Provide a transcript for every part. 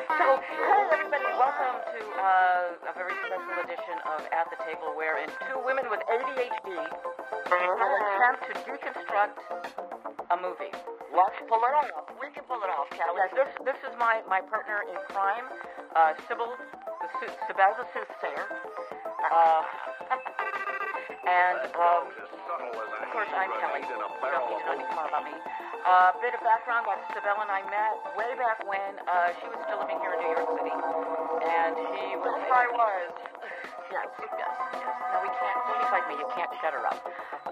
So, hey everybody, welcome to a very special edition of At the Table, wherein two women with ADHD will attempt to deconstruct a movie. Let's pull it off. We can pull it off, Kelly. Yes, this is my partner in crime, Sybil, Sybil the Soothsayer. And, of course, I'm Kelly. You don't need to know anything more about me. A bit of background, that Sybil and I met way back when she was still living here in New York City. And she was... Yes, I was. Yes. No, we can't. She's like me. You can't shut her up.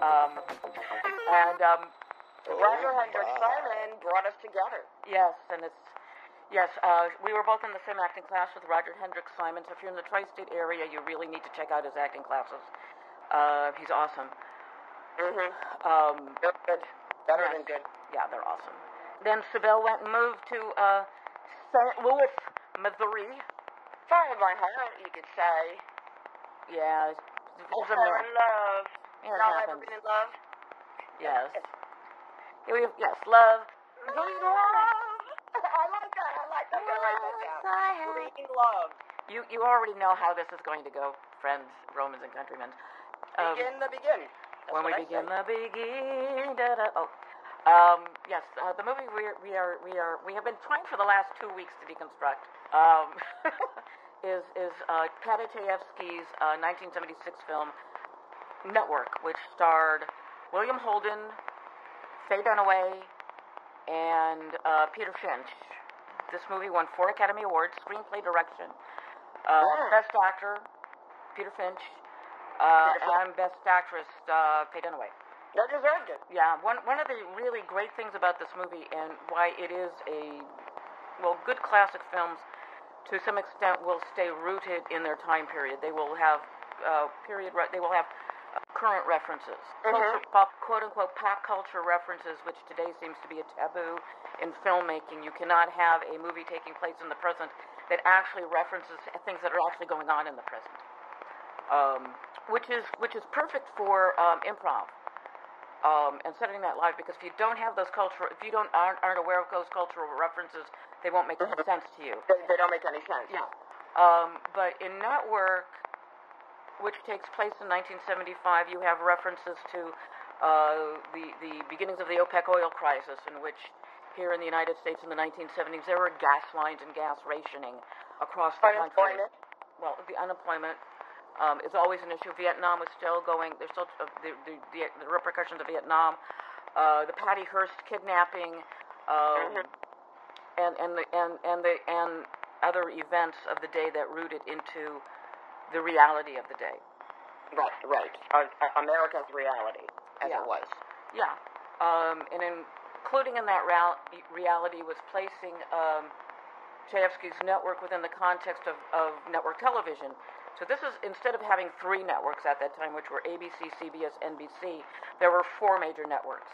Roger Hendrick Simon brought us together. Yes, we were both in the same acting class with Roger Hendrick Simon. So if you're in the tri-state area, you really need to check out his acting classes. He's awesome. They're good. Better than good. Yeah, they're awesome. Then Sybil went and moved to St. Louis, Missouri. Followed by heart, you could say. Yeah. Also in love. Yeah, Not ever been in love? Yes. Yes, love. Love. I like that. I'm gonna write that down. Reading love. You already know how this is going to go, friends, Romans and countrymen. Begin the begin. When we begin the begin. Yes, the movie we have been trying for the last 2 weeks to deconstruct is Katatajewski's 1976 film Network, which starred William Holden, Faye Dunaway, and Peter Finch. This movie won 4 Academy Awards: screenplay, direction, best actor Peter Finch, and best actress Faye Dunaway. That deserved it. Yeah, one of the really great things about this movie, and why it is good classic films to some extent will stay rooted in their time period. They will have current references, quote unquote pop culture references, which today seems to be a taboo in filmmaking. You cannot have a movie taking place in the present that actually references things that are actually going on in the present, which is perfect for improv. And Saturday Night Live, because if you don't have those aren't aware of those cultural references, they won't make any sense to you. They don't make any sense. Yeah. But in Network, which takes place in 1975, you have references to the beginnings of the OPEC oil crisis, in which here in the United States in the 1970s there were gas lines and gas rationing across the country. Well, the unemployment. Is always an issue. Vietnam was still going. There's still the repercussions of Vietnam, the Patty Hearst kidnapping, and other events of the day that rooted into the reality of the day. Right. America's reality, as it was. Yeah. And including in that reality was placing Tajewski's Network within the context of network television. So this is, instead of having 3 networks at that time, which were ABC, CBS, NBC, there were 4 major networks.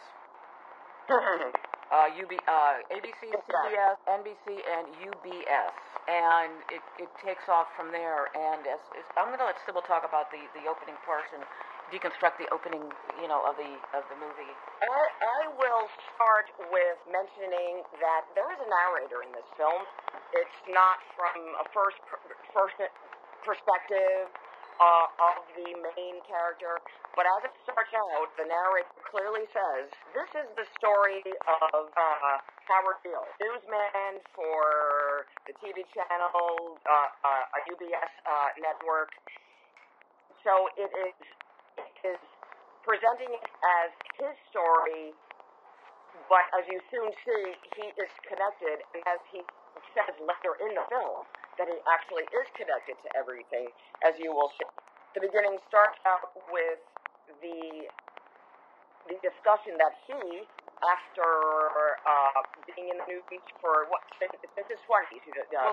ABC, CBS, NBC, and UBS. And it takes off from there. And I'm going to let Sybil talk about the opening portion, deconstruct the opening, of the movie. I will start with mentioning that there is a narrator in this film. It's not from a first perspective of the main character, but as it starts out, the narrator clearly says, this is the story of Howard Beale, newsman for the TV channel, a UBS network. So it is presenting it as his story, but as you soon see, he is connected, and as he says later in the film, that he actually is connected to everything, as you will see. The beginning starts out with the discussion that he, after being in the news for since his 20s,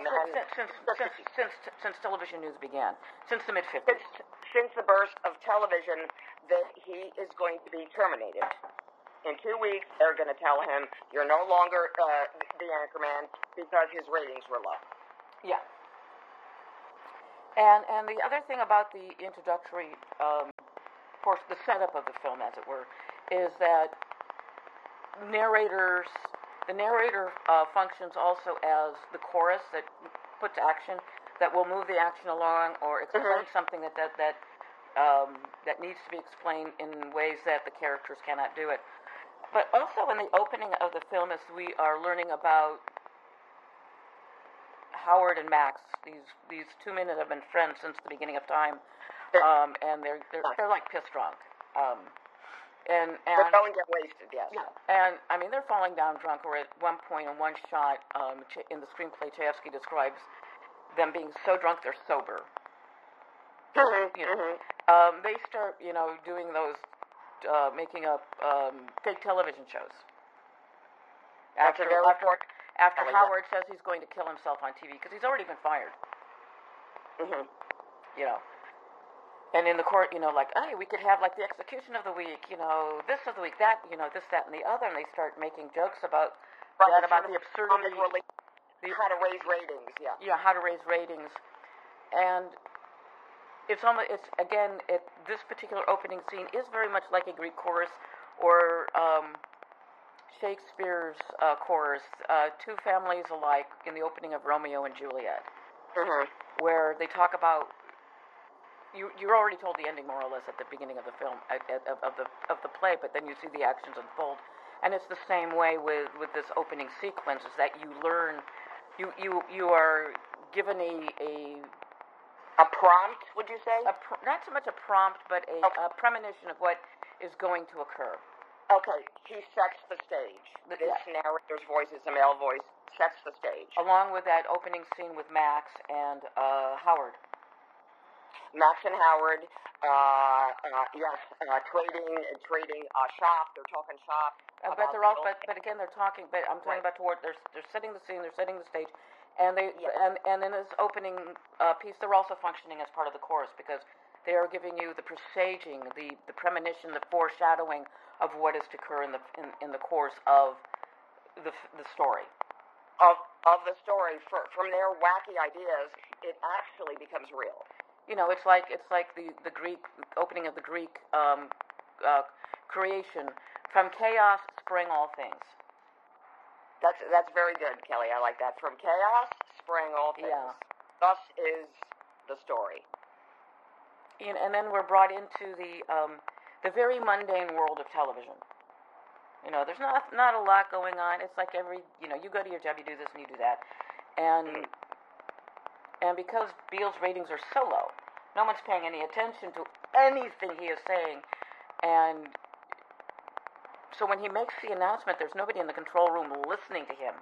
since television news began, since the mid-50s, since the birth of television, that he is going to be terminated. In 2 weeks, they're going to tell him, you're no longer the anchorman, because his ratings were low. Yeah. And the other thing about the introductory portion, the setup of the film, as it were, is that narrators The narrator functions also as the chorus that puts action, that will move the action along or explain something that needs to be explained in ways that the characters cannot do it. But also in the opening of the film, as we are learning about Howard and Max, these two men that have been friends since the beginning of time, and they're like piss drunk. And they're going to get wasted, yes. Yeah, and I mean they're falling down drunk. Or at one point in one shot in the screenplay, Chayefsky describes them being so drunk they're sober. They start, doing those, making up fake television shows. After Howard says he's going to kill himself on TV because he's already been fired. And in the court, like, hey, we could have like the execution of the week, this of the week, that, this, that, and the other, and they start making jokes about that, about the absurdity, how to raise ratings, how to raise ratings, and it's this particular opening scene is very much like a Greek chorus or Shakespeare's chorus, Two Families Alike, in the opening of Romeo and Juliet, where they talk about. You're already told the ending more or less at the beginning of the film of the play, but then you see the actions unfold, and it's the same way with this opening sequence. Is that you learn, you are given a prompt? Would you say? Not so much a prompt, but a premonition of what is going to occur. Okay, he sets the stage. This narrator's voice is a male voice. Sets the stage. Along with that opening scene with Max and Howard. Max and Howard, trading shop. They're talking shop. But again, they're talking. But I'm talking about toward. They're setting the scene. They're setting the stage, and and in this opening piece, they're also functioning as part of the chorus because they are giving you the presaging, the premonition, the foreshadowing of what is to occur in the course of the story. Of the story, from their wacky ideas, it actually becomes real. It's like the Greek opening of the Greek creation. From chaos sprang all things. That's very good, Kelly. I like that. From chaos sprang all things. Yeah. Thus is the story. And then we're brought into the very mundane world of television. There's not a lot going on. It's like you go to your job, you do this and you do that, and because Beale's ratings are so low, no one's paying any attention to anything he is saying, and so when he makes the announcement, there's nobody in the control room listening to him.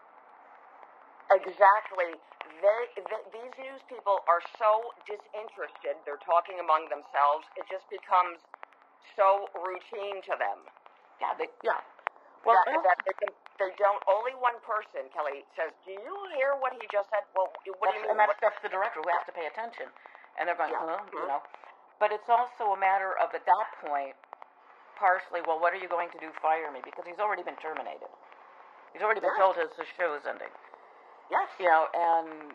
Exactly. These news people are so disinterested. They're talking among themselves. It just becomes so routine to them. Well, they don't. Only one person, Kelly, says, "Do you hear what he just said?" Well, what do you mean? And that's the director who has to pay attention, and they're going, But it's also a matter of at that point, partially, well, what are you going to do? Fire me? Because he's already been terminated. He's already been told his show is ending. Yes. And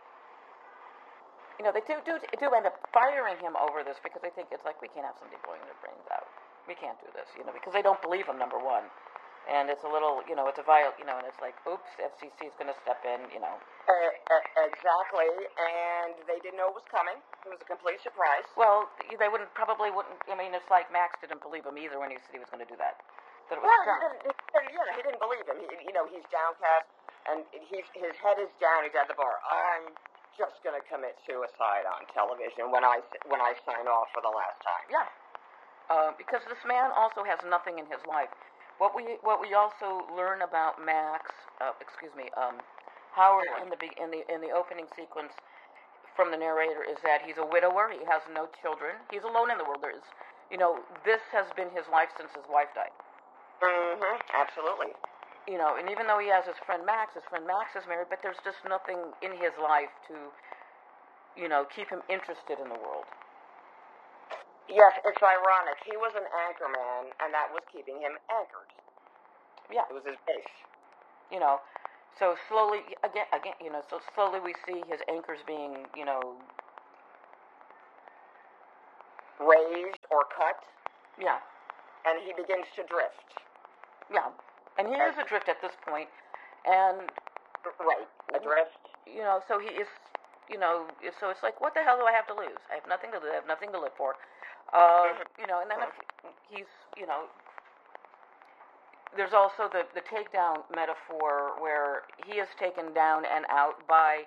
they do end up firing him over this because they think it's like we can't have somebody blowing their brains out. We can't do this, because they don't believe him, number one. And it's a little, it's a violent, and it's like, oops, FCC is going to step in, Exactly, and they didn't know it was coming. It was a complete surprise. Well, they wouldn't. I mean, it's like Max didn't believe him either when he said he was going to do that. That it was he didn't believe him. He's downcast, and his head is down. He's at the bar. I'm just going to commit suicide on television when I sign off for the last time. Yeah. Because this man also has nothing in his life. What we also learn about Max, Howard in the opening sequence from the narrator is that he's a widower. He has no children. He's alone in the world. This has been his life since his wife died. Absolutely. And even though he has his friend Max is married, but there's just nothing in his life to, keep him interested in the world. Yes, it's ironic. He was an anchor man, and that was keeping him anchored. Yeah. It was his base. So slowly, again, so slowly we see his anchors being, raised or cut. Yeah. And he begins to drift. Yeah. And he is adrift at this point, and right, adrift. So he is, so it's like, what the hell do I have to lose? I have nothing to lose. I have nothing to live for. And then if he's, there's also the takedown metaphor where he is taken down and out by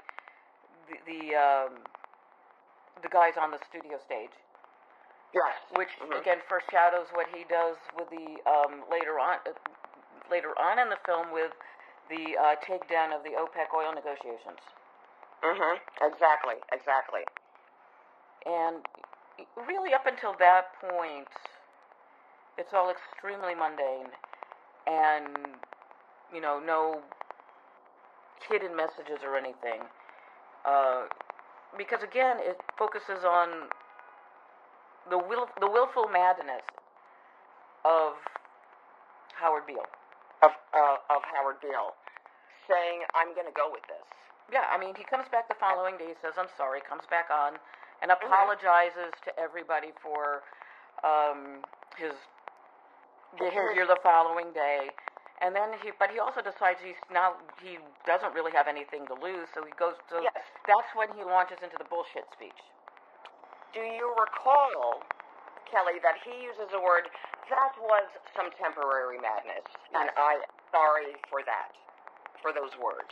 the guys on the studio stage. Yes. Which again foreshadows what he does with the later on in the film with the takedown of the OPEC oil negotiations. Exactly. And really, up until that point, it's all extremely mundane, and no hidden messages or anything. Because again, it focuses on the willful madness of Howard Beale. Of Howard Beale, saying, "I'm going to go with this." Yeah, I mean, he comes back the following day, says, "I'm sorry," comes back on, and apologizes to everybody for his behavior the following day. And then he also decides he doesn't really have anything to lose, so he goes to. Yes. That's when he launches into the bullshit speech. Do you recall, Kelly, that he uses a word that was some temporary madness, and I'm sorry for that, for those words.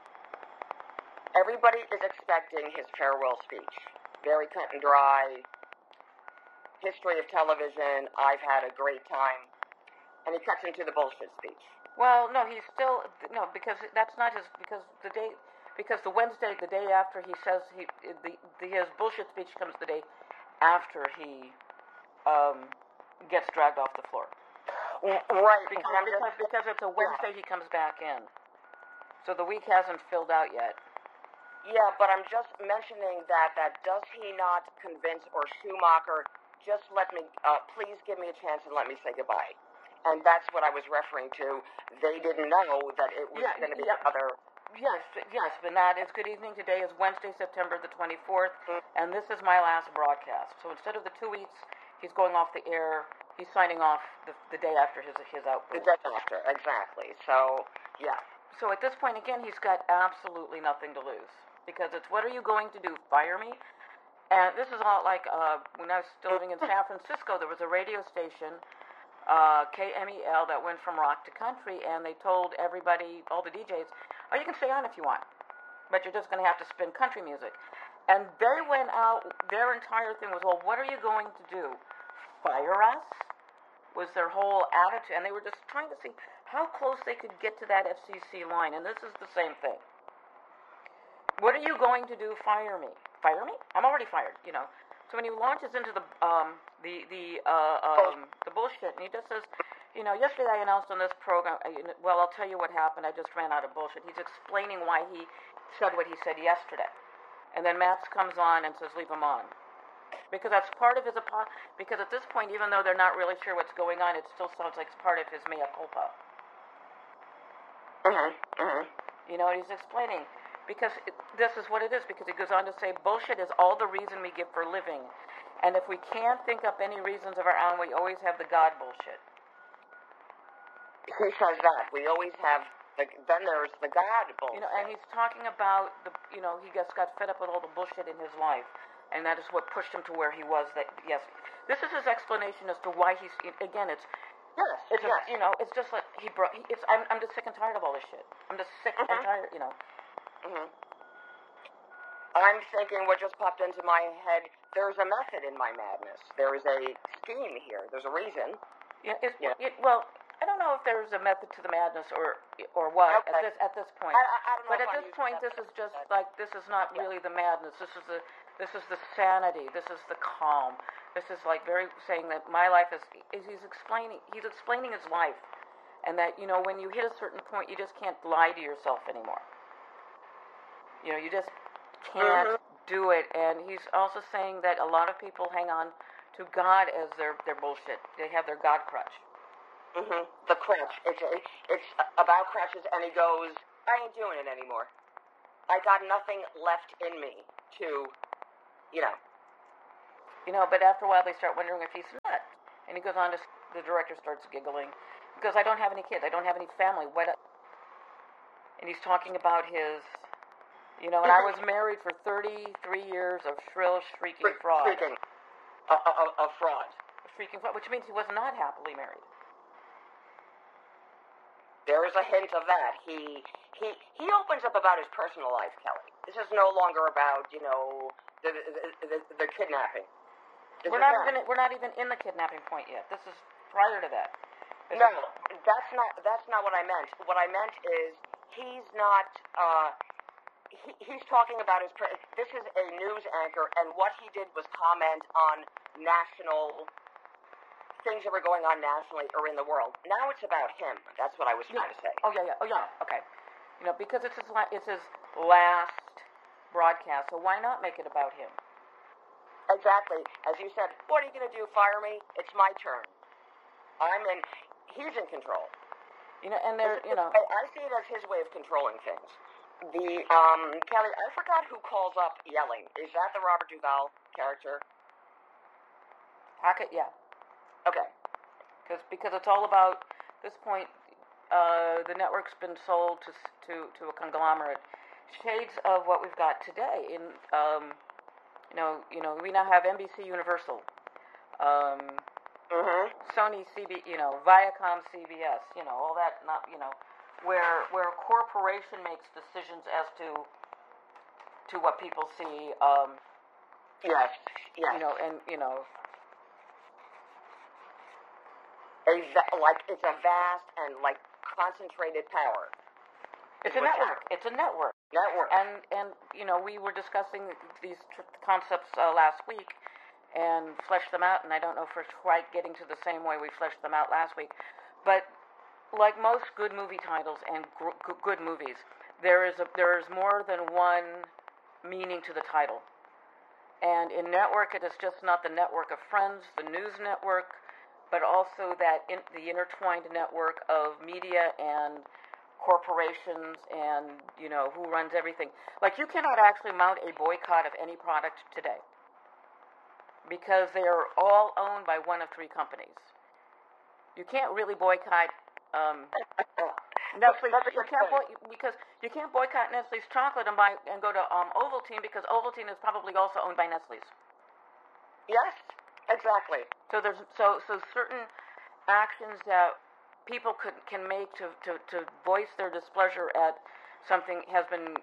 Everybody is expecting his farewell speech. Very cut and dry. History of television. I've had a great time. And he cuts into the bullshit speech. Well, no, because that's not his. Because the Wednesday, the day after he says his bullshit speech comes the day after he gets dragged off the floor. Right. Because it's a Wednesday he comes back in. So the week hasn't filled out yet. Yeah, but I'm just mentioning that does he not convince Schumacher, just let me, please give me a chance and let me say goodbye. And that's what I was referring to. They didn't know that it was going to be other. Yes, but that is good evening. Today is Wednesday, September the 24th, and this is my last broadcast. So instead of the 2 weeks, he's going off the air. He's signing off the day after his outburst. The day after, exactly. So, yeah. So at this point, again, he's got absolutely nothing to lose. Because it's, what are you going to do, fire me? And this is all like, when I was still living in San Francisco, there was a radio station, KMEL, that went from rock to country, and they told everybody, all the DJs, oh, you can stay on if you want, but you're just going to have to spin country music. And they went out, their entire thing was, well, what are you going to do? Fire us? Was their whole attitude, and they were just trying to see how close they could get to that FCC line, and this is the same thing. What are you going to do? Fire me? Fire me? I'm already fired. So when he launches into the bullshit, and he just says, yesterday I announced on this program. Well, I'll tell you what happened. I just ran out of bullshit. He's explaining why he said what he said yesterday, and then Max comes on and says, leave him on, because that's part of his. Because at this point, even though they're not really sure what's going on, it still sounds like it's part of his mea culpa. He's explaining. Because this is what it is, because he goes on to say, bullshit is all the reason we give for living. And if we can't think up any reasons of our own, we always have the God bullshit. He says that. We always have, then there's the God bullshit. And he's talking about, he just got fed up with all the bullshit in his life. And that is what pushed him to where he was. Yes, this is his explanation as to why he's, again, it's, yes, it's just like I'm just sick and tired of all this shit. I'm just sick and tired, I'm thinking what just popped into my head, there's a method in my madness. There is a scheme here. There's a reason. Well, I don't know if there's a method to the madness or what at this point. I don't know. But at this point, this is just like, this is not really the madness. This is the sanity. This is the calm. This is like very saying that my life is he's explaining his life, and that when you hit a certain point, you just can't lie to yourself anymore. You just can't do it. And he's also saying that a lot of people hang on to God as their bullshit. They have their God crutch. The crutch. It's about crutches, and he goes, I ain't doing it anymore. I got nothing left in me to, But after a while they start wondering if he's nuts. And he goes on to, the director starts giggling. because I don't have any kids. I don't have any family. And he's talking about his, and I was married for 33 years of shrill, shrieking fraud. Shrieking. Of fraud. Shrieking fraud, which means he was not happily married. There is a hint of that. He opens up about his personal life, Kelly. This is no longer about, the kidnapping. We're not even in the kidnapping point yet. This is prior to that. That's not what I meant. What I meant is he's not. He's talking about his. This is a news anchor, and what he did was comment on national things that were going on nationally or in the world. Now it's about him. That's what I was trying to say. Oh yeah. Okay. Because it's his last broadcast, so why not make it about him? Exactly. As you said, what are you going to do? Fire me? It's my turn. He's in control. And there, I see it as his way of controlling things. Kelly, I forgot who calls up yelling. Is that the Robert Duvall character? Hackett, yeah. Okay. Because it's all about, at this point, the network's been sold to a conglomerate. Shades of what we've got today. We now have NBC Universal, Sony Viacom CBS, all that, where a corporation makes decisions as to what people see. Yes. It's a vast and concentrated power. It's a network. It's a network. And we were discussing these concepts last week and fleshed them out, and I don't know if we're quite getting to the same way we fleshed them out last week. But like most good movie titles and good movies, there is more than one meaning to the title. And in network, it is just not the network of Friends, the news network, but also the intertwined network of media and corporations and, who runs everything. Like, you cannot actually mount a boycott of any product today because they are all owned by one of three companies. You can't really boycott Nestle. Because you can't boycott Nestle's chocolate and go to Ovaltine because Ovaltine is probably also owned by Nestle's. Yes, exactly. So there's certain actions that people can make to voice their displeasure at something has been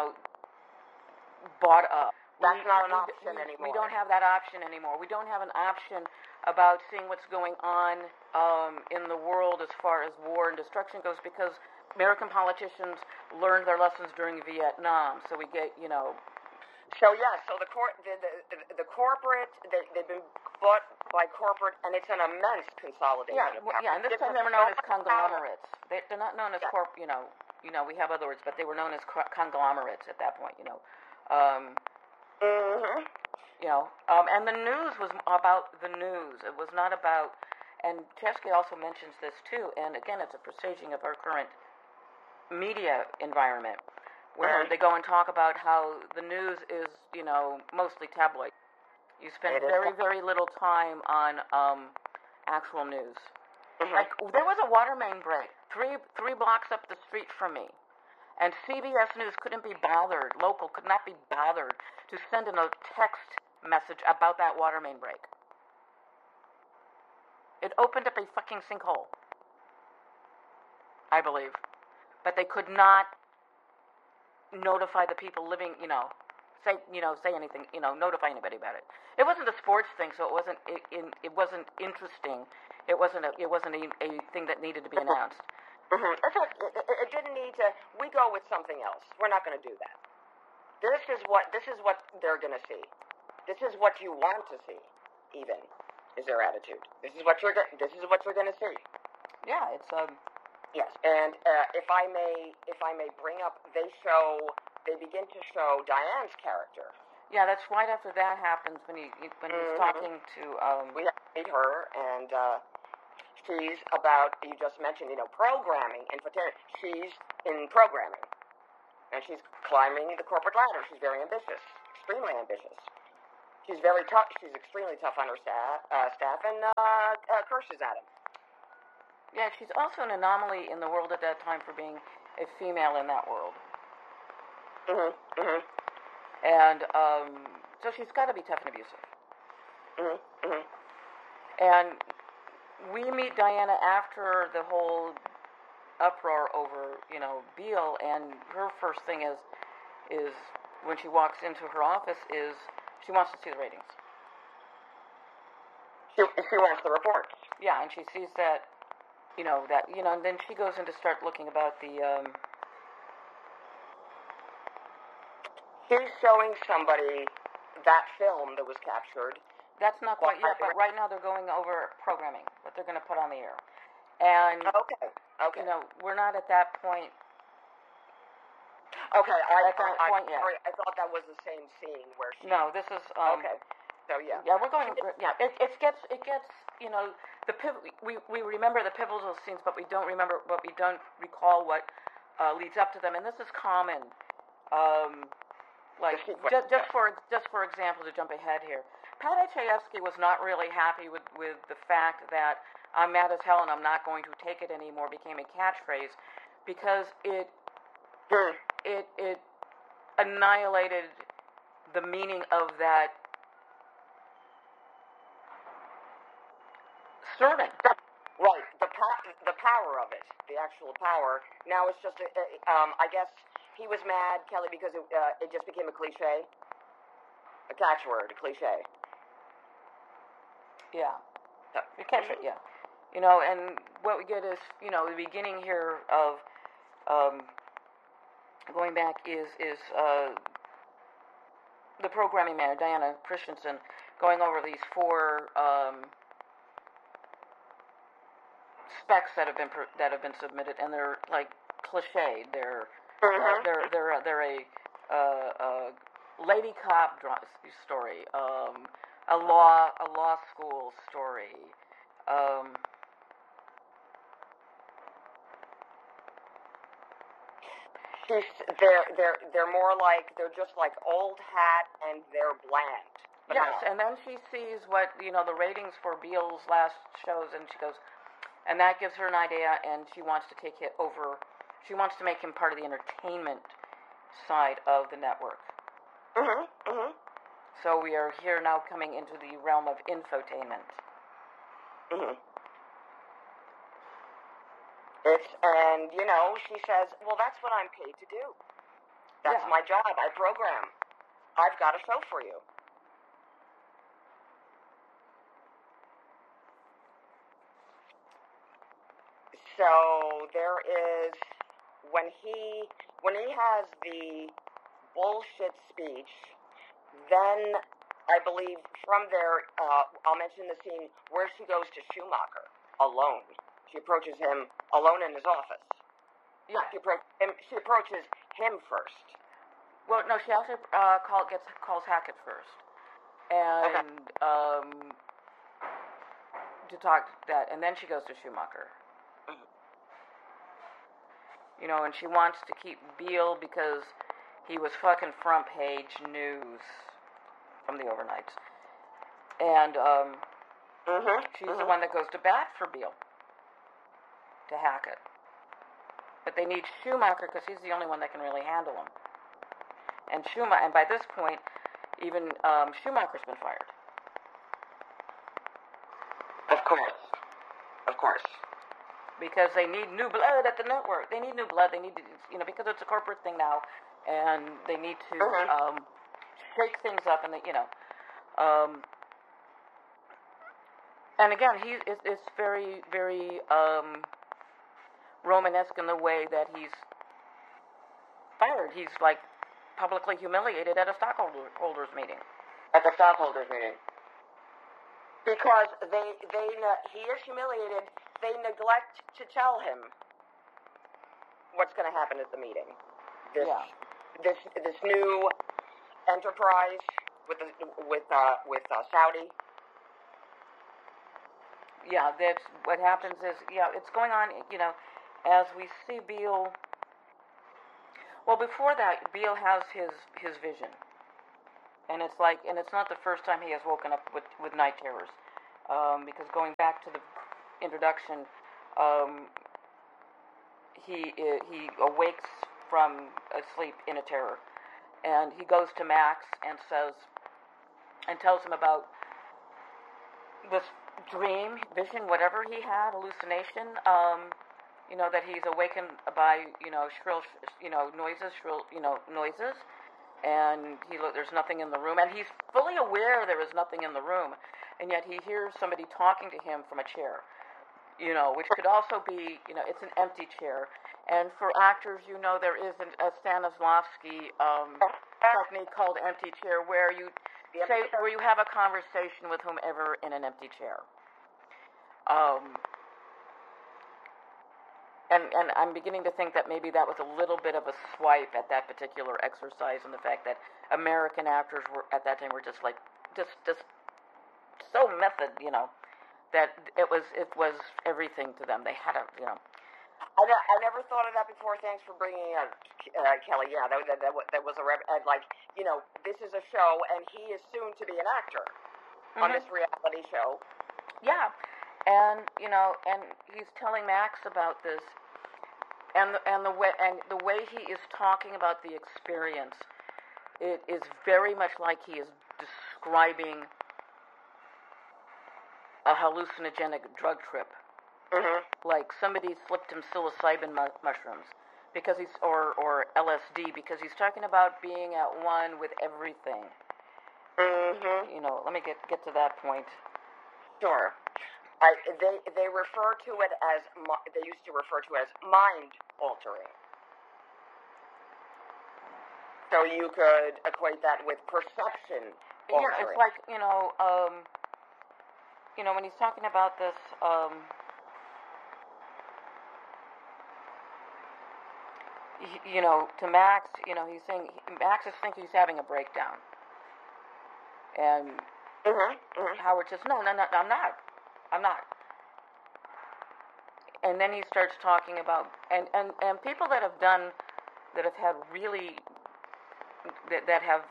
bought up. That's not an option anymore. We don't have that option anymore. We don't have an option about seeing what's going on in the world as far as war and destruction goes because American politicians learned their lessons during Vietnam. So we get So the corporate they've been bought by corporate, and it's an immense consolidation. And this time they were known as conglomerates. They're not known as we have other words, but they were known as conglomerates at that point. And the news was about the news. It was not about. And Chesky also mentions this too. And again, it's a presaging of our current media environment, where they go and talk about how the news is, mostly tabloid. You spend very, very little time on actual news. Like, there was a water main break three blocks up the street from me, and CBS News couldn't be bothered, local could not be bothered to send in a text message about that water main break. It opened up a fucking sinkhole, I believe. But they could not notify the people living, say anything, notify anybody about it. It wasn't a sports thing, so it wasn't interesting. It wasn't a thing that needed to be announced. It didn't need to. We go with something else. We're not going to do that. This is what they're going to see. This is what you want to see. Even is their attitude. This is what you're going to see. Yeah, it's Yes, and if I may bring up, they begin to show Diane's character. Yeah, that's right after that happens when he's talking to. We have to meet her, and she's about. You just mentioned, programming and she's in programming, and she's climbing the corporate ladder. She's very ambitious, extremely ambitious. She's very tough. She's extremely tough on her staff, and curses at him. Yeah, she's also an anomaly in the world at that time for being a female in that world. Mhm. Mhm. And so she's got to be tough and abusive. Mhm. Mhm. And we meet Diana after the whole uproar over, Beale, and her first thing is when she walks into her office is she wants to see the ratings. She wants the reports. Yeah, and she sees that, and then she goes in to start looking about the. She's showing somebody that film that was captured. That's not quite yet, but right now they're going over programming, what they're going to put on the air. And, Okay. We're not at that point. Okay, I thought that was the same scene where she... No, this is... okay, so yeah. Yeah, we're going... Yeah, it gets, the we remember the pivotal scenes, but we don't recall what leads up to them, and this is common. Just for example, to jump ahead here, Pat Chayefsky was not really happy with the fact that "I'm mad as hell and I'm not going to take it anymore" became a catchphrase, because it annihilated the meaning of that sermon. Right, the power of it, the actual power. Now it's just, I guess he was mad, Kelly, because it just became a cliche, a catchword, a cliche. Yeah, you catch it. Yeah, and what we get is, the beginning here of going back is the programming manager, Diana Christensen, going over these 4 specs that have been submitted, and they're like cliched. They're a lady cop story, a law school story. They're more like, they're just like old hat, and they're bland. Yes, and then she sees what, the ratings for Beale's last shows, and she goes, and that gives her an idea, and she wants to take it over. She wants to make him part of the entertainment side of the network. So we are here now coming into the realm of infotainment. And, she says, well, that's what I'm paid to do. That's my job. I program. I've got a show for you. So there is, when he has the bullshit speech, then I believe from there, I'll mention the scene where she goes to Schumacher alone. She approaches him alone in his office. Yeah. She approaches him first. Well, no, she actually calls Hackett first, and to talk that, and then she goes to Schumacher. And she wants to keep Beale because he was fucking front page news from the overnights, and she's the one that goes to bat for Beale, to Hackett. But they need Schumacher because he's the only one that can really handle him. And by this point, even Schumacher's been fired. Of course. Because they need new blood at the network. They need new blood. They need to, because it's a corporate thing now, and they need to shake things up, and and again, it's very, very Romanesque in the way that he's fired. He's like publicly humiliated at a stockholders meeting. Because he is humiliated. They neglect to tell him what's going to happen at the meeting. This new enterprise with Saudi. Yeah, that's what happens is, it's going on, as we see Beale. Well, before that, Beale has his vision. And it's not the first time he has woken up with night terrors. Because going back to the introduction, um, he awakes from sleep in a terror, and he goes to Max and tells him about this dream, vision, whatever he had, hallucination. That he's awakened by shrill, noises, and there's nothing in the room, and he's fully aware there is nothing in the room, and yet he hears somebody talking to him from a chair, which could also be, it's an empty chair. And for actors, there is a Stanislavski technique called empty chair, where you have a conversation with whomever in an empty chair. And I'm beginning to think that maybe that was a little bit of a swipe at that particular exercise, and the fact that American actors at that time were just so method, that it was everything to them. They had a, I never thought of that before. Thanks for bringing it up, Kelly. Yeah, that was this is a show, and he is soon to be an actor on this reality show. Yeah, and and he's telling Max about this, and the way he is talking about the experience, it is very much like he is describing a hallucinogenic drug trip. Like somebody slipped him psilocybin mushrooms because or LSD, because he's talking about being at one with everything. Let me get to that point. Sure. They refer to it as they used to refer to it as mind altering. So you could equate that with perception altering. Yeah, it's like when he's talking about this. To Max, he's saying Max is thinking he's having a breakdown, and Howard says, "No, I'm not." And then he starts talking about and people that have had really that have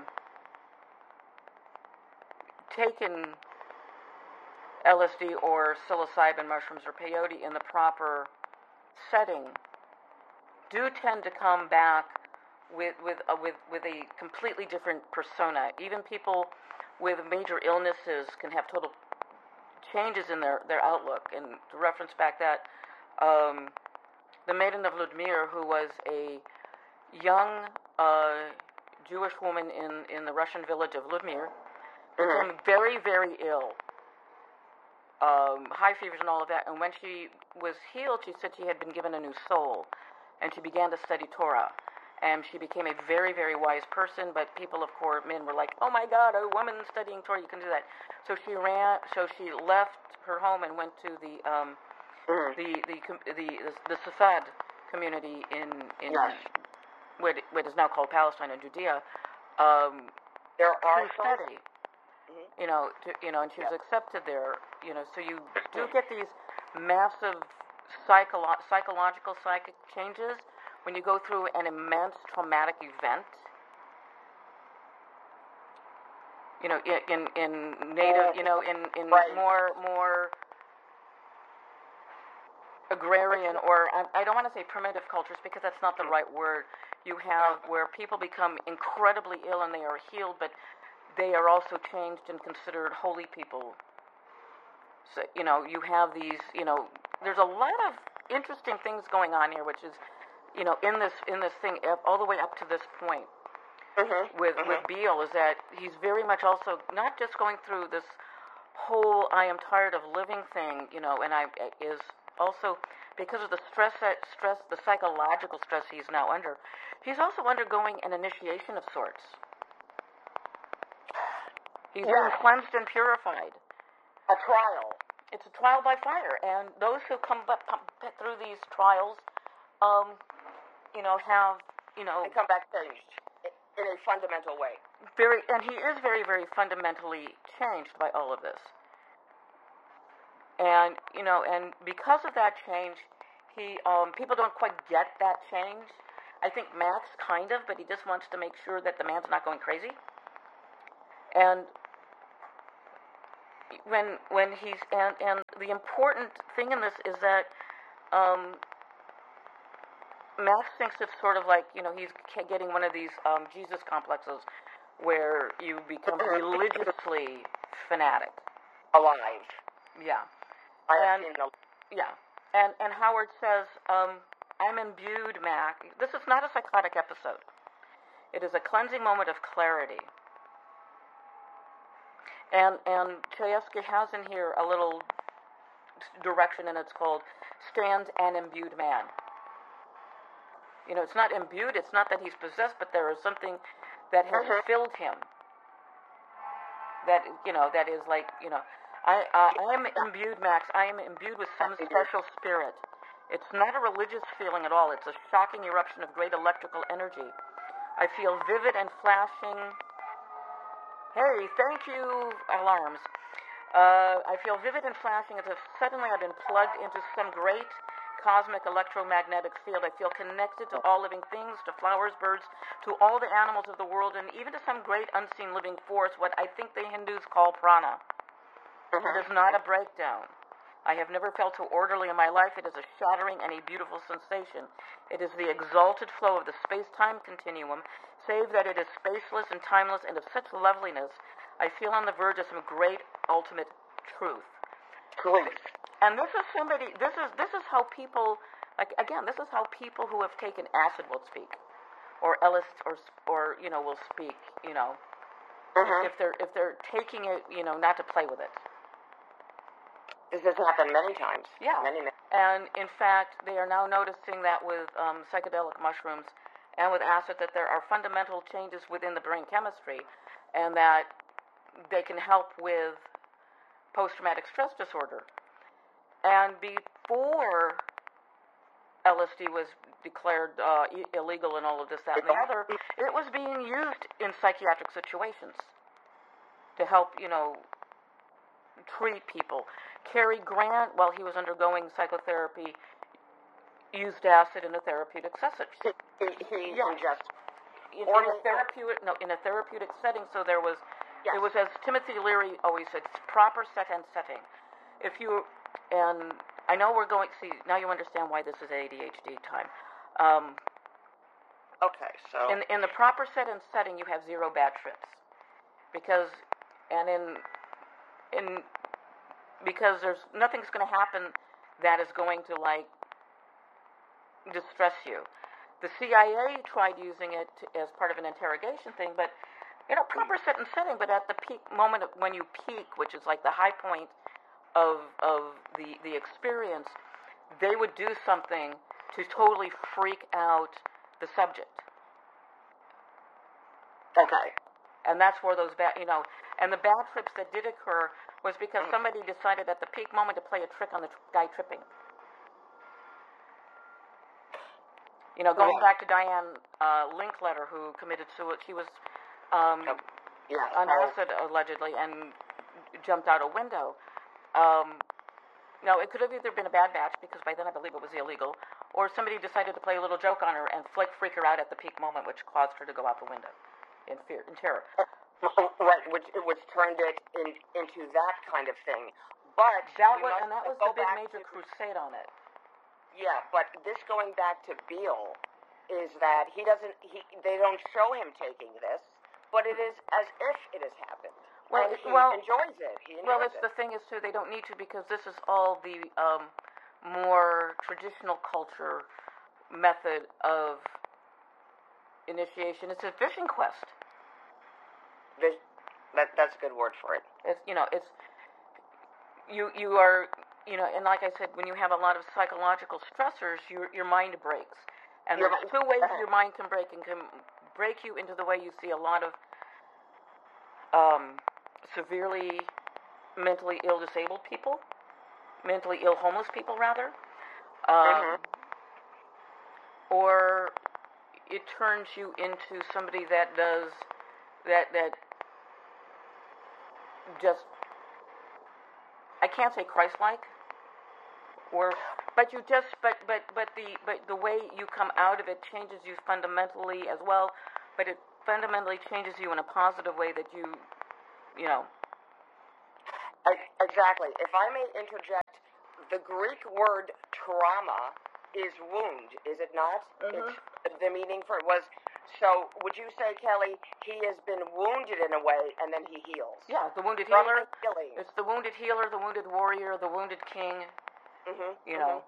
taken LSD or psilocybin mushrooms or peyote in the proper setting do tend to come back with a completely different persona. Even people with major illnesses can have total changes in their outlook. And to reference back that, the Maiden of Ludmir, who was a young Jewish woman in the Russian village of Ludmir, became very, very ill. High fevers and all of that. And when she was healed, she said she had been given a new soul. And she began to study Torah. And she became a very, very wise person, but people, of course, men were like, "Oh my God, a woman studying Torah, you can do that." So she left her home and went to the Safed community in what is now called Palestine and Judea, there are to study. And she was accepted there. So you do get these massive psychological psychic changes when you go through an immense traumatic event. In native, in more agrarian, or I don't want to say primitive cultures, because that's not the right word. You have where people become incredibly ill and they are healed, but they are also changed and considered holy people. So you have these, there's a lot of interesting things going on here, which is, in this thing all the way up to this point with Beale, is that he's very much also not just going through this whole "I am tired of living" thing, and is also because of the the psychological stress he's now under. He's also undergoing an initiation of sorts. He's being cleansed and purified. A trial. It's a trial by fire, and those who come through these trials, have, they come back changed in a fundamental way. And he is very, very fundamentally changed by all of this. And and because of that change, he people don't quite get that change. I think Max kind of, but he just wants to make sure that the man's not going crazy. And when he's and the important thing in this is that Max thinks it's sort of like, he's getting one of these Jesus complexes where you become religiously fanatic. Alive. Yeah. I have seen them. Yeah. And Howard says, I'm imbued, Mac. This is not a psychotic episode. It is a cleansing moment of clarity. And Chayefsky has in here a little direction, and it's called Stands an Imbued Man. It's not imbued, it's not that he's possessed, but there is something that has filled him. That, that is like, I am imbued, Max. I am imbued with some special spirit. It's not a religious feeling at all. It's a shocking eruption of great electrical energy. I feel vivid and flashing. Hey, thank you, alarms. I feel vivid and flashing as if suddenly I've been plugged into some great cosmic electromagnetic field. I feel connected to all living things, to flowers, birds, to all the animals of the world, and even to some great unseen living force, what I think the Hindus call prana. It is not a breakdown. I have never felt so orderly in my life. It is a shattering and a beautiful sensation. It is the exalted flow of the space-time continuum, save that it is spaceless and timeless and of such loveliness. I feel on the verge of some great ultimate truth. And this is how people, like, again, this is how people who have taken acid will speak, or LSD, or will speak, if they're taking it, not to play with it. This has happened many times. Yeah. Many. And in fact, they are now noticing that with psychedelic mushrooms and with acid, that there are fundamental changes within the brain chemistry, and that they can help with post-traumatic stress disorder. And before LSD was declared illegal and all of this, that, and the other, it was being used in psychiatric situations to help, treat people. Cary Grant, while he was undergoing psychotherapy, used acid in a therapeutic setting. In a therapeutic setting. So there was, it was, as Timothy Leary always said, proper set and setting. And I know we're going. See, now you understand why this is ADHD time. Okay, so in the proper set and setting, you have zero bad trips, because there's nothing's going to happen that is going to distress you. The CIA tried using it as part of an interrogation thing, but proper set and setting. But at the peak moment when you peak, which is like the high point of the experience, they would do something to totally freak out the subject. Okay. And that's where those and the bad trips that did occur was because somebody decided at the peak moment to play a trick on the guy tripping. Going back to Diane Linkletter, who committed suicide. She was on acid, allegedly, and jumped out a window. No, it could have either been a bad batch, because by then I believe it was illegal, or somebody decided to play a little joke on her and freak her out at the peak moment, which caused her to go out the window in fear, in terror. Right, which turned it into that kind of thing. But that was the big major crusade on it. Yeah, but this going back to Beale is that they don't show him taking this, but it is as if it has happened. Well, and he enjoys it. The thing is, too, they don't need to, because this is all the more traditional culture method of initiation. It's a fishing quest. That's a good word for it. You are, and like I said, when you have a lot of psychological stressors, your mind breaks. And there's two ways your mind can break, and can break you into the way you see a lot of severely mentally ill disabled people, mentally ill homeless people, rather. Or it turns you into somebody that does that just, I can't say Christ-like, but the way you come out of it changes you fundamentally as well, but it fundamentally changes you in a positive way that you know. Exactly. If I may interject, the Greek word trauma is wound, is it not? Mm-hmm. It's the meaning for it was. So, would you say, Kelly, he has been wounded in a way, and then he heals? Yeah, the wounded From healer. the healing. It's the wounded healer, the wounded warrior, the wounded king. You know.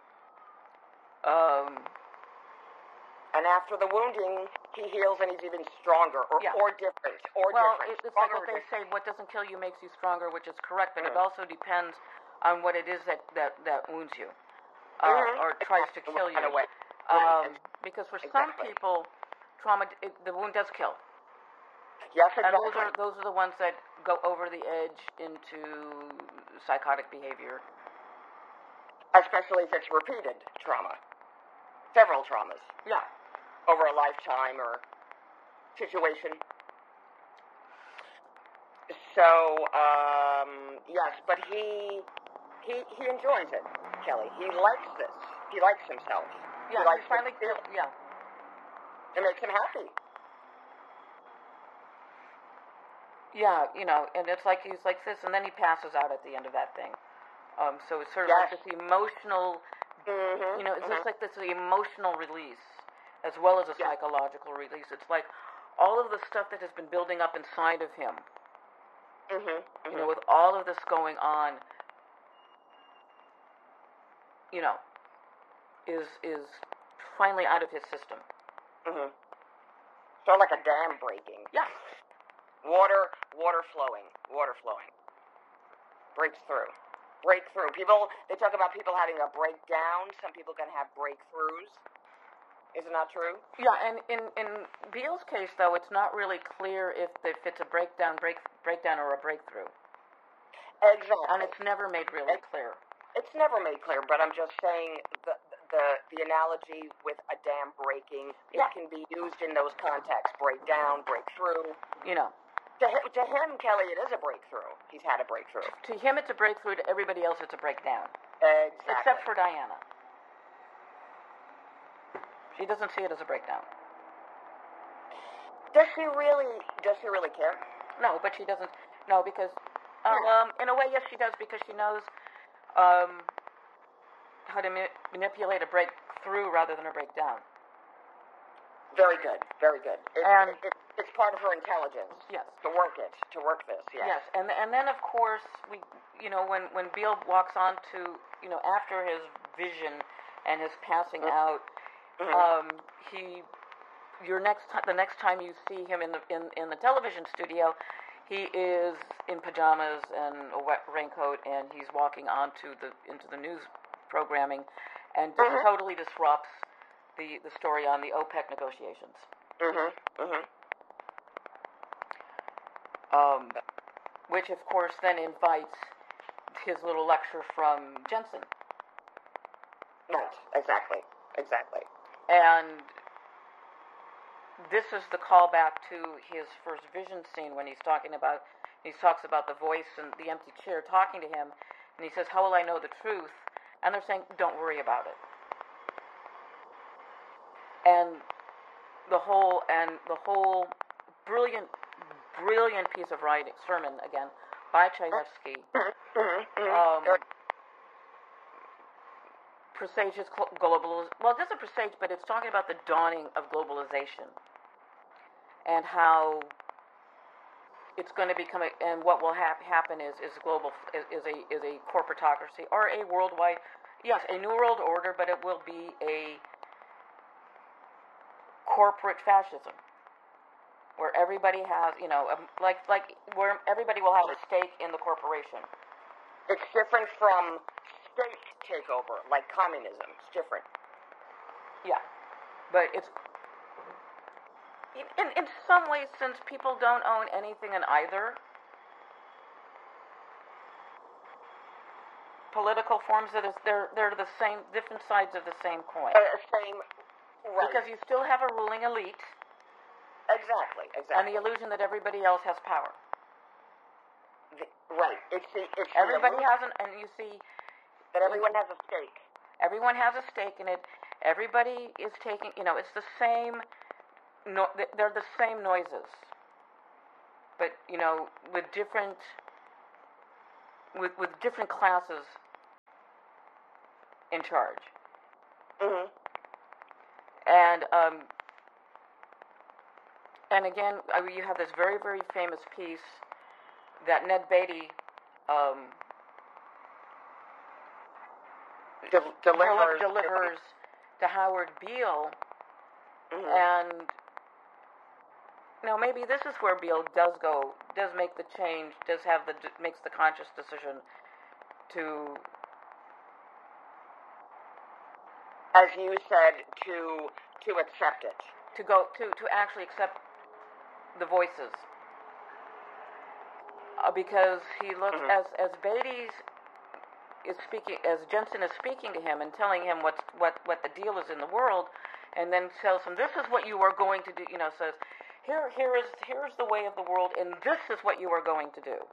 And after the wounding, he heals and he's even stronger, or different, well, different. It's like what they say: what doesn't kill you makes you stronger, which is correct. But it also depends on what it is that wounds you, or tries to kill you. Because for some people, trauma, the wound does kill. Yes, exactly. And those are the ones that go over the edge into psychotic behavior. Especially if it's repeated trauma. Several traumas. Yeah. Over a lifetime or situation. So, yes, but he enjoys it, Kelly. He likes this. He likes himself. Yeah, he likes finally it. Yeah. It makes him happy. Yeah, and it's like he's like this, and then he passes out at the end of that thing. So it's sort of like this emotional, it's just like this emotional release, as well as a psychological release. It's like all of the stuff that has been building up inside of him, with all of this going on, is finally out of his system. Sort of like a dam breaking. Yeah. Water flowing. Breaks through. Breakthrough. People, they talk about people having a breakdown. Some people can have breakthroughs. Is it not true? Yeah, and in Beale's case, though, it's not really clear if it's a breakdown or a breakthrough. Exactly. And it's never made really clear. It's never made clear, but I'm just saying the analogy with a dam breaking, it can be used in those contexts. Breakdown, breakthrough. To him, Kelly, it is a breakthrough. He's had a breakthrough. To him, it's a breakthrough. To everybody else, it's a breakdown. Exactly. Except for Diana. She doesn't see it as a breakdown. Does she really care? No, but she doesn't. No, because in a way, yes, she does, because she knows how to manipulate a breakthrough rather than a breakdown. Very good. It's part of her intelligence. Yes. To work this. Yes. Yes, and then of course when Beale walks on to after his vision and his passing out, the next time you see him in the television studio, he is in pajamas and a wet raincoat, and he's walking into the news programming, and totally disrupts the story on the OPEC negotiations. Which of course then invites his little lecture from Jensen. Right, exactly. And this is the callback to his first vision scene when he talks about the voice and the empty chair talking to him, and he says, "How will I know the truth?" And they're saying, "Don't worry about it." And the whole brilliant piece of sermon again by Tchaikovsky, presages well, it doesn't presage, but it's talking about the dawning of globalization and how it's going to become and what will happen is a corporatocracy or a worldwide, a new world order, but it will be a corporate fascism, where everybody has, where everybody will have a stake in the corporation. It's different from state takeover, like communism. It's different. Yeah, but it's in some ways, since people don't own anything in either political forms, they're the same, different sides of the same coin. Same. Right. Because you still have a ruling elite. Exactly. And the illusion that everybody else has power. Right. Everybody has and you see that everyone has a stake. Everyone has a stake in it. Everybody is taking. It's the same. They're the same noises, but with different with different classes in charge. Mm-hmm. And again, you have this very, very famous piece that Ned Beatty delivers to Howard Beale, and maybe this is where Beale does make the change, makes the conscious decision to, as you said, to accept it, to actually accept the voices, because he looks as Beatty is speaking, as Jensen is speaking to him and telling him what the deal is in the world, and then tells him, this is what you are going to do, says, here's the way of the world, and this is what you are going to do.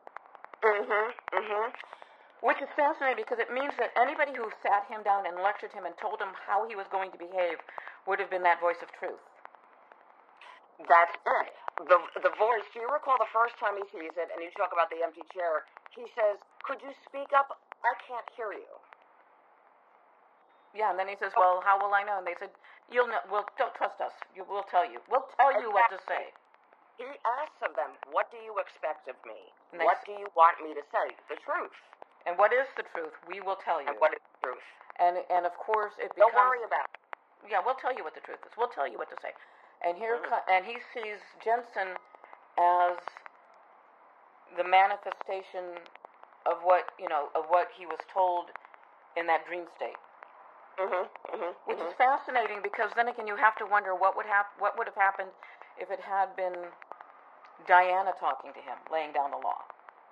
Which is fascinating, because it means that anybody who sat him down and lectured him and told him how he was going to behave would have been that voice of truth. That's it. The voice, do you recall the first time he sees it, and you talk about the empty chair, he says, could you speak up? I can't hear you. Yeah, and then he says, well, how will I know? And they said, you'll know, don't trust us. We'll tell you. We'll tell you what to say. He asks of them, what do you expect of me? What do you want me to say? The truth. And what is the truth? We will tell you. And what is the truth? And of course it becomes... Don't worry about it. Yeah, we'll tell you what the truth is. We'll tell you what to say. And and he sees Jensen as the manifestation of what he was told in that dream state. Which is fascinating, because then again you have to wonder what would have happened if it had been Diana talking to him, laying down the law,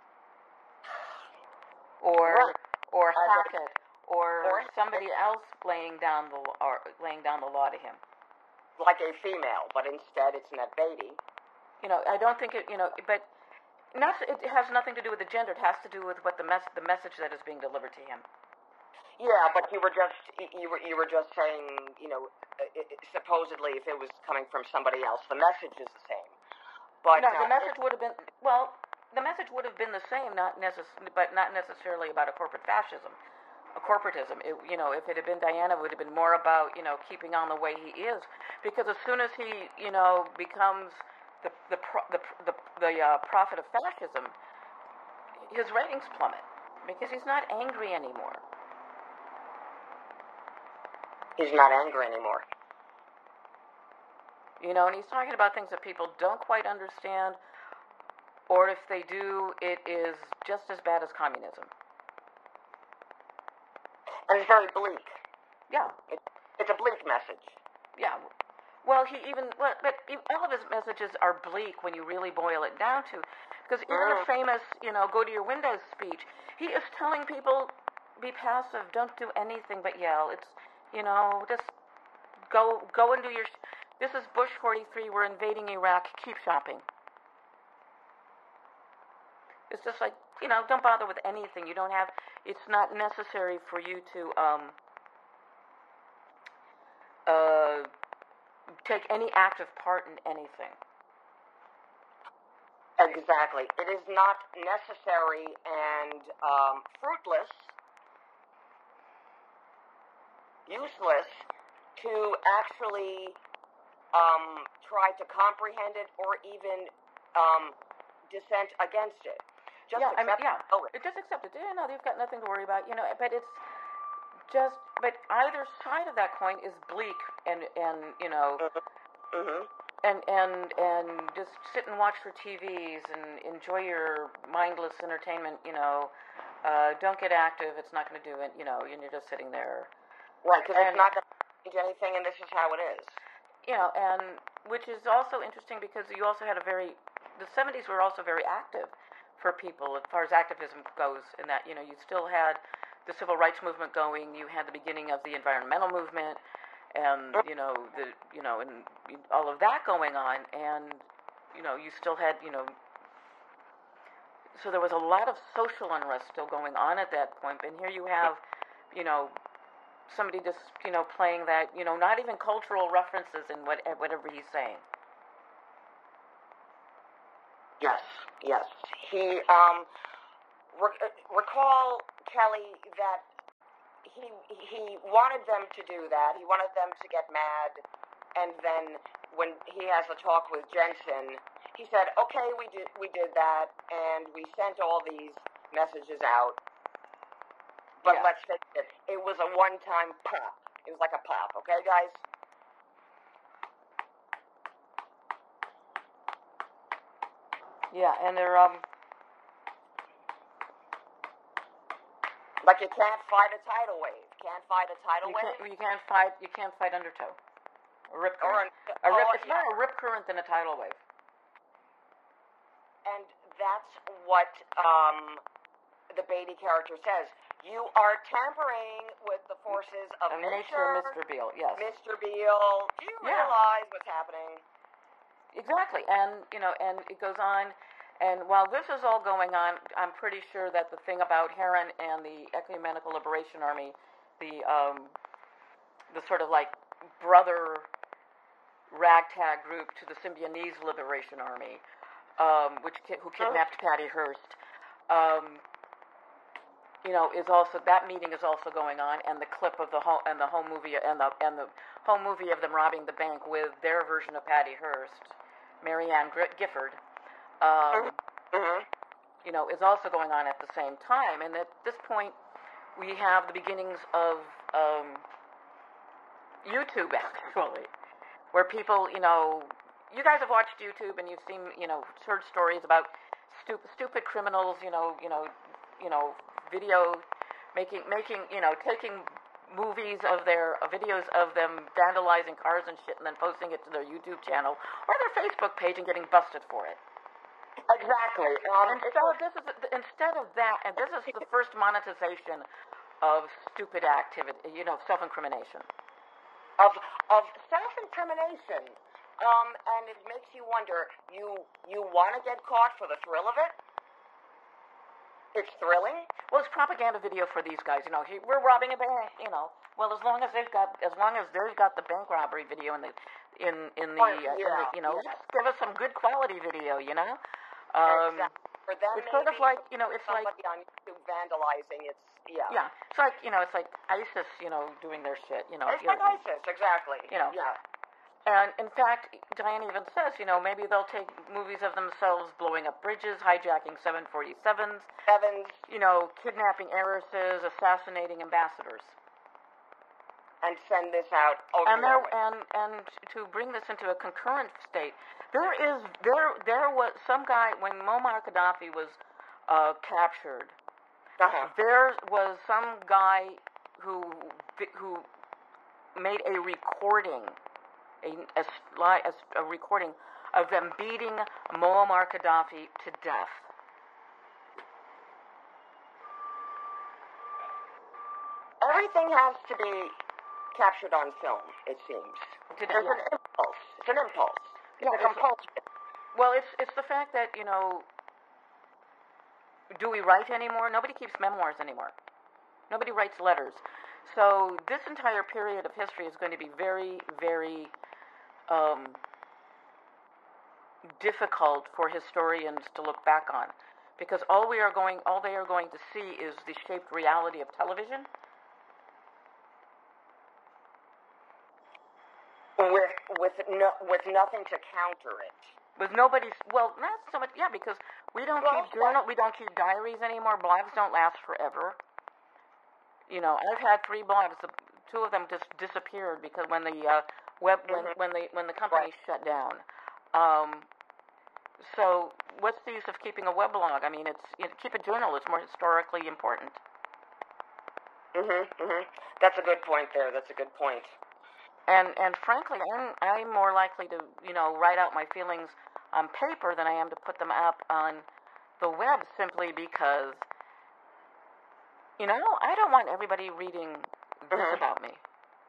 or Hackett, or somebody else laying down the law to him, like a female, but instead it's Ned Beatty. I don't think it. But it has nothing to do with the gender. It has to do with what the message that is being delivered to him. Yeah, but you were just saying, supposedly if it was coming from somebody else, the message is the same. But no, the message would have been the message would have been the same, but not necessarily about a corporate fascism, a corporatism. If it had been Diana, it would have been more about keeping on the way he is, because as soon as he becomes the prophet of fascism, his ratings plummet, because he's not angry anymore. He's not angry anymore. And he's talking about things that people don't quite understand, or if they do, it is just as bad as communism. And it's very bleak. Yeah. It's a bleak message. Yeah. Well, but all of his messages are bleak when you really boil it down to, because even the famous, go to your windows speech, he is telling people, be passive, don't do anything but yell. It's, just go and do your... This is Bush 43, we're invading Iraq, keep shopping. It's just like, don't bother with anything. It's not necessary for you to take any active part in anything. Exactly. It is not necessary and fruitless, useless to actually try to comprehend it or even dissent against it. Just accept it. Just accept it. No, they've got nothing to worry about. But it's just. But either side of that coin is bleak, and and just sit and watch for TVs and enjoy your mindless entertainment. Don't get active. It's not going to do it. And you're just sitting there. Right, because it's not going to change anything, and this is how it is. And which is also interesting, because you also had the 70s were also very active for people as far as activism goes, in that, you still had the civil rights movement going, you had the beginning of the environmental movement, and, and all of that going on, and, you still had, so there was a lot of social unrest still going on at that point, and here you have, somebody just, playing that, not even cultural references in whatever he's saying. Yes. He, recall, Kelly, that he wanted them to do that. He wanted them to get mad, and then when he has a talk with Jensen, he said, "Okay, we did that, and we sent all these messages out. But let's face it, it was a one-time pop. It was like a pop, okay, guys?" Yeah, and they're like, you can't fight a tidal wave. Can't fight a tidal wave. You can't fight undertow. A rip current. It's more a rip current than a tidal wave. And that's what the Beatty character says. You are tampering with the forces of nature. Mr. Beale, yes. Mr. Beale, do you realize what's happening? Exactly, and and it goes on. And while this is all going on, I'm pretty sure that the thing about Heron and the Ecumenical Liberation Army, the sort of like brother ragtag group to the Symbionese Liberation Army, who kidnapped Patty Hearst, is also, that meeting is also going on, and the clip of the home movie and the home movie of them robbing the bank with their version of Patty Hearst, Marianne Gifford. Is also going on at the same time. And at this point, we have the beginnings of YouTube, actually, where people, you guys have watched YouTube and you've seen, heard stories about stupid criminals, video making, taking movies of their videos of them vandalizing cars and shit, and then posting it to their YouTube channel or their Facebook page and getting busted for it. Exactly. Instead of that, and this is the first monetization of stupid activity, self-incrimination. Of self-incrimination. And it makes you wonder, you want to get caught for the thrill of it? It's thrilling? Well, it's propaganda video for these guys. We're robbing a bank. Well, as long as they've got the bank robbery video just give us some good quality video. Exactly. For them, it's sort of like it's like on YouTube vandalizing. It's it's like it's like ISIS doing their shit. It's like ISIS, exactly. And in fact, Diane even says, maybe they'll take movies of themselves blowing up bridges, hijacking 747s, kidnapping heiresses, assassinating ambassadors, and send this out. And to bring this into a concurrent state, there was some guy when Muammar Gaddafi was captured. There was some guy who made a recording. A recording of them beating Muammar Gaddafi to death. Everything has to be captured on film, it seems. There's an impulse. It's an impulse. It's a compulsion. Well, it's the fact that, do we write anymore? Nobody keeps memoirs anymore. Nobody writes letters. So this entire period of history is going to be very, very difficult for historians to look back on, because all they are going to see is the shaped reality of television. With nothing to counter it. With nobody's, well, not so much, because we don't keep diaries anymore. Blogs don't last forever. I've had 3 blogs. 2 of them just disappeared because when the when the company shut down. So what's the use of keeping a weblog? I mean, keep a journal. It's more historically important. That's a good point there. That's a good point. And frankly, I'm more likely to write out my feelings on paper than I am to put them up on the web, simply because I don't want everybody reading this about me.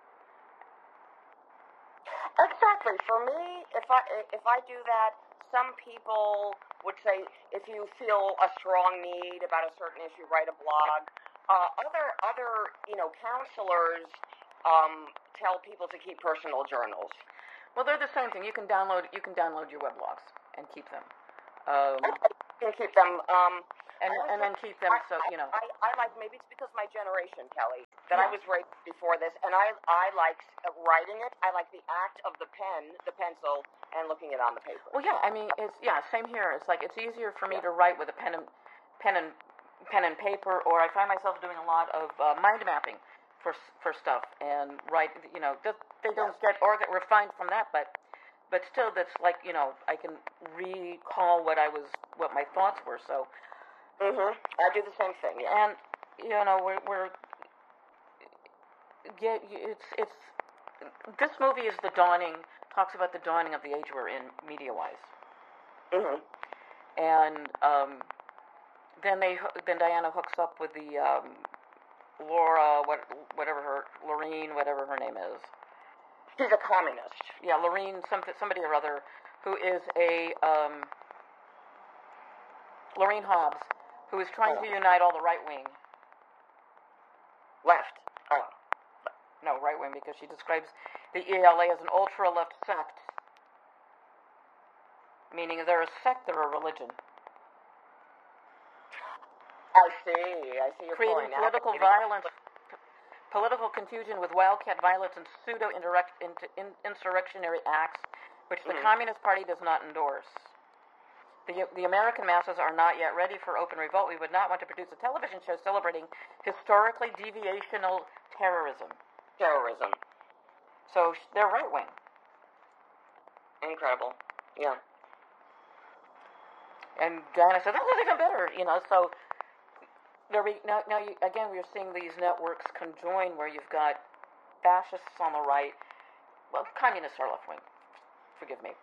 Exactly. For me, if I do that, some people would say, if you feel a strong need about a certain issue, write a blog. Other counselors tell people to keep personal journals. Well, they're the same thing. You can download your weblogs and keep them. You can keep them. and then keep them I like, maybe it's because my generation, Kelly, that Yeah. I was raised before this, and I like writing it. I like the act of the pen, the pencil, and looking it on the paper. Well, yeah, I mean, same here. It's like it's easier for me Yeah. to write with a pen and paper, or I find myself doing a lot of mind mapping for stuff and write. They don't get refined from that, but still, that's like I can recall what my thoughts were. So, I do the same thing. Yeah. and we're it's this movie is talks about the dawning of the age we're in media wise. And then Diana hooks up with the Lorene, whatever her name is. She's a communist. Yeah, Lorene, somebody or other, who is a Lorene Hobbs, who is trying to unite all the right wing. Left. No, right wing, because she describes the ELA as an ultra left sect, meaning they're a sect, they're a religion. I see your Creating point. political violence, political confusion with wildcat violence and pseudo-insurrectionary acts, which the Communist Party does not endorse. The American masses are not yet ready for open revolt. We would not want to produce a television show celebrating historically deviational terrorism. So they're right-wing. Incredible. Yeah. And Diana said, "This is even better," So again, we're seeing these networks conjoin where you've got fascists on the right. Well, communists are left-wing. Forgive me.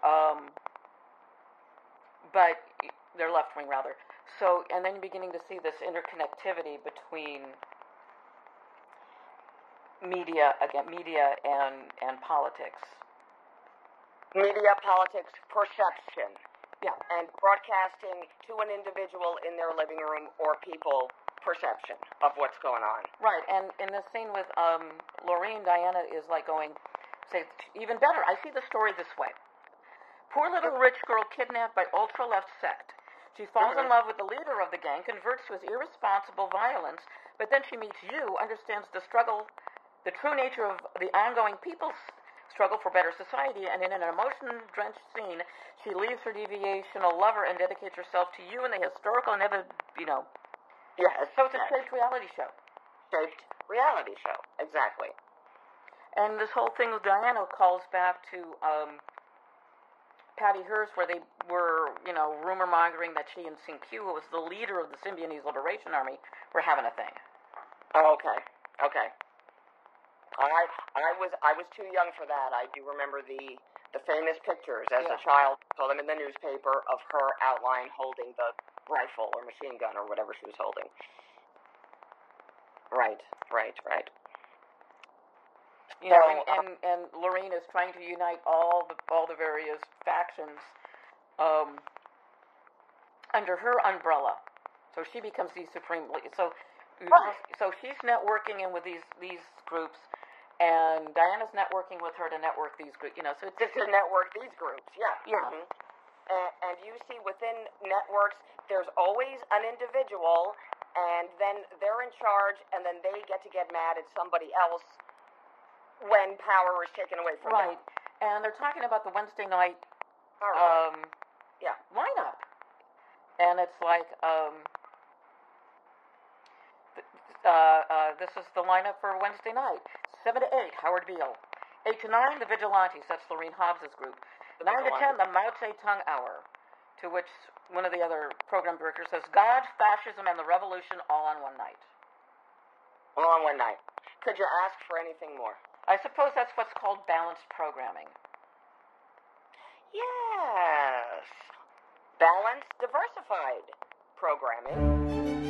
But they're left-wing, rather. So, and then you're beginning to see this interconnectivity between media and politics. Media, politics, perception. Yeah. And broadcasting to an individual in their living room or people perception of what's going on. Right, and in the scene with Lorene, Diana is like say, even better, I see the story this way. Poor little rich girl kidnapped by ultra-left sect. She falls in love with the leader of the gang, converts to his irresponsible violence, but then she meets you, understands the struggle, the true nature of the ongoing people's struggle for better society, and in an emotion-drenched scene, she leaves her deviational lover and dedicates herself to you in the historical Yes. So it's a shaped reality show. Shaped reality show, exactly. And this whole thing with Diana calls back to Patty Hearst, where they were, rumor-mongering that she and Sing-Q, who was the leader of the Symbionese Liberation Army, were having a thing. Oh, okay. I was too young for that. I do remember the famous pictures as a child, saw them in the newspaper, of her outline holding the rifle or machine gun or whatever she was holding. Right. And Lorene is trying to unite all the various factions under her umbrella, so she becomes the supreme. So she's networking in with these groups, and Diana's networking with her to network these groups. So it's to network these groups. Yeah. And you see within networks, there's always an individual, and then they're in charge, and then they get mad at somebody else when power is taken away from them. Right. And they're talking about the Wednesday night lineup. And it's like, this is the lineup for Wednesday night. 7 to 8, Howard Beale. 8 to 9, the Vigilantes. That's Lorene Hobbs' group. 9 to 10, the Mao Zedong Hour. To which one of the other program directors says, God, fascism, and the revolution all on one night. All on one night. Could you ask for anything more? I suppose that's what's called balanced programming. Yes. Balanced, diversified programming.